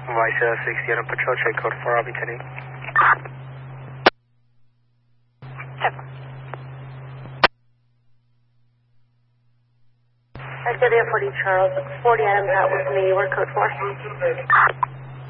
Vice 60 on patrol, check code 4, I'll be turning. Activity 40 Charles, 40 Adams out with me, we're code 4.